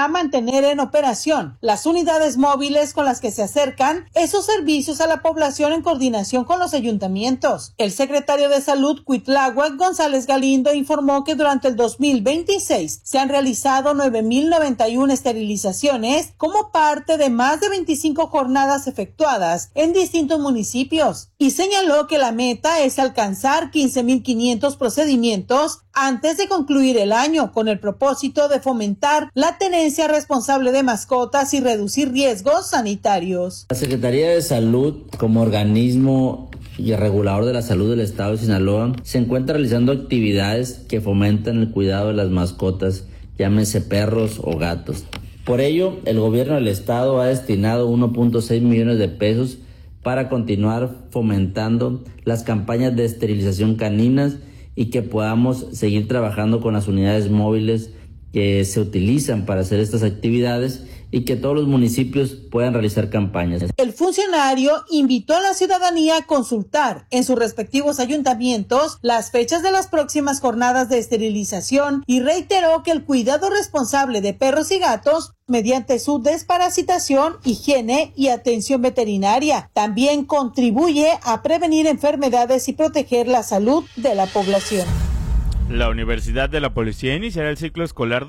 a mantener en operación las unidades móviles con las que se acercan esos servicios a la población en coordinación con los ayuntamientos. El secretario de Salud, Cuitláhuac González Galindo, informó que durante el 2026 se han realizado 9,091 esterilizaciones como parte de más de 25 jornadas efectuadas en distintos municipios y señaló que la meta es alcanzar 15,500 procedimientos antes de concluir el año, con el propósito de fomentar la tenencia responsable de mascotas y reducir riesgos sanitarios. La Secretaría de Salud, como organismo y el regulador de la salud del estado de Sinaloa, se encuentra realizando actividades que fomentan el cuidado de las mascotas, llámense perros o gatos. Por ello, el gobierno del estado ha destinado 1.6 millones de pesos para continuar fomentando las campañas de esterilización caninas y que podamos seguir trabajando con las unidades móviles que se utilizan para hacer estas actividades y que todos los municipios puedan realizar campañas. El funcionario invitó a la ciudadanía a consultar en sus respectivos ayuntamientos las fechas de las próximas jornadas de esterilización y reiteró que el cuidado responsable de perros y gatos mediante su desparasitación, higiene y atención veterinaria también contribuye a prevenir enfermedades y proteger la salud de la población. La Universidad de la Policía iniciará el ciclo escolar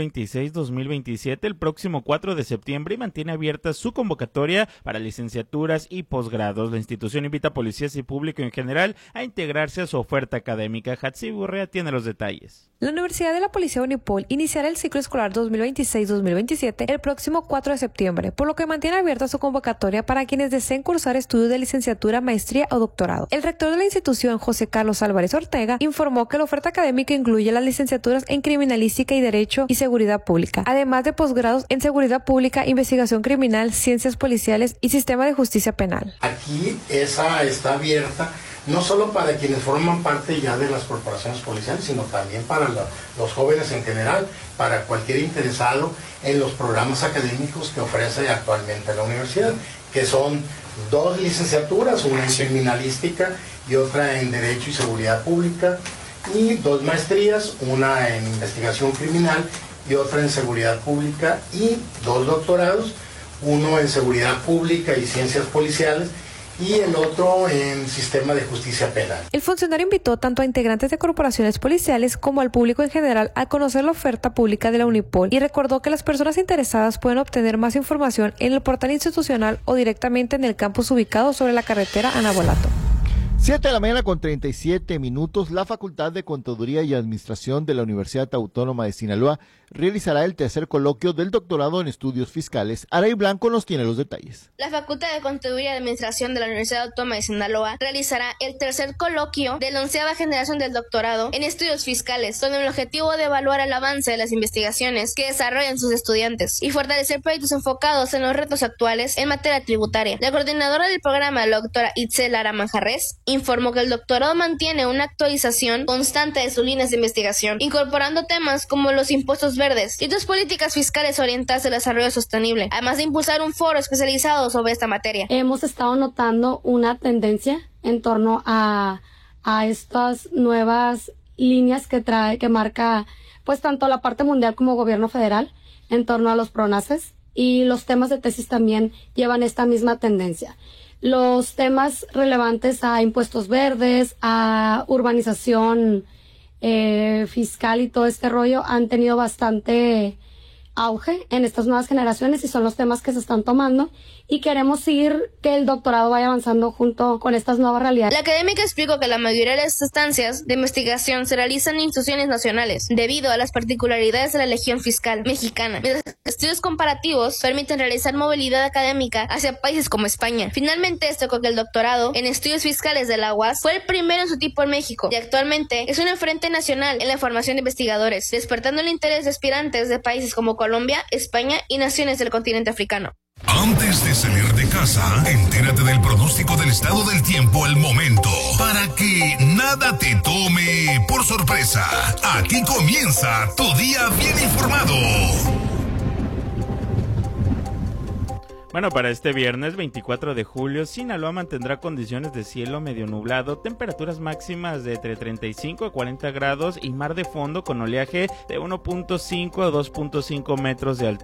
2026-2027 el próximo 4 de septiembre y mantiene abierta su convocatoria para licenciaturas y posgrados. La institución invita a policías y público en general a integrarse a su oferta académica. Hatsi Burrea tiene los detalles. La Universidad de la Policía Unipol iniciará el ciclo escolar 2026-2027 el próximo 4 de septiembre, por lo que mantiene abierta su convocatoria para quienes deseen cursar estudios de licenciatura, maestría o doctorado. El rector de la institución, José Carlos Álvarez Ortega, informó que la oferta académica incluye las licenciaturas en Criminalística y Derecho y Seguridad Pública, además de posgrados en Seguridad Pública, Investigación Criminal, Ciencias Policiales y Sistema de Justicia Penal. Aquí esa está abierta no solo para quienes forman parte ya de las corporaciones policiales, sino también para los jóvenes en general, para cualquier interesado en los programas académicos que ofrece actualmente la universidad, que son 2 licenciaturas, una en Criminalística y otra en Derecho y Seguridad Pública, y 2 maestrías, una en Investigación Criminal y otra en Seguridad Pública, y 2 doctorados, uno en Seguridad Pública y Ciencias Policiales y el otro en Sistema de Justicia Penal. El funcionario invitó tanto a integrantes de corporaciones policiales como al público en general a conocer la oferta pública de la Unipol y recordó que las personas interesadas pueden obtener más información en el portal institucional o directamente en el campus ubicado sobre la carretera Ana Bolato. 7 de la mañana con 37 minutos, la Facultad de Contaduría y Administración de la Universidad Autónoma de Sinaloa realizará el tercer coloquio del doctorado en estudios fiscales. Aray Blanco nos tiene los detalles. La Facultad de Contaduría y Administración de la Universidad Autónoma de Sinaloa realizará el tercer coloquio de la 11ª generación del doctorado en estudios fiscales, con el objetivo de evaluar el avance de las investigaciones que desarrollan sus estudiantes y fortalecer proyectos enfocados en los retos actuales en materia tributaria. La coordinadora del programa, la doctora Itzel Lara Manjarres, informó que el doctorado mantiene una actualización constante de sus líneas de investigación, incorporando temas como los impuestos verdes y otras políticas fiscales orientadas al desarrollo sostenible, además de impulsar un foro especializado sobre esta materia. Hemos estado notando una tendencia en torno a estas nuevas líneas que marca pues tanto la parte mundial como gobierno federal en torno a los PRONACES, y los temas de tesis también llevan esta misma tendencia. Los temas relevantes a impuestos verdes, a urbanización fiscal y todo este rollo han tenido bastante auge en estas nuevas generaciones y son los temas que se están tomando, y queremos seguir que el doctorado vaya avanzando junto con estas nuevas realidades. La académica explicó que la mayoría de las estancias de investigación se realizan en instituciones nacionales debido a las particularidades de la legión fiscal mexicana, mientras que estudios comparativos permiten realizar movilidad académica hacia países como España. Finalmente, destacó que el doctorado en estudios fiscales de la UAS fue el primero en su tipo en México y actualmente es un referente nacional en la formación de investigadores, despertando el interés de aspirantes de países como Colombia, España y naciones del continente africano. Antes de salir de casa, entérate del pronóstico del estado del tiempo al momento, para que nada te tome por sorpresa. Aquí comienza tu día bien informado. Bueno, para este viernes 24 de julio, Sinaloa mantendrá condiciones de cielo medio nublado, temperaturas máximas de entre 35 a 40 grados y mar de fondo con oleaje de 1.5 a 2.5 metros de altura.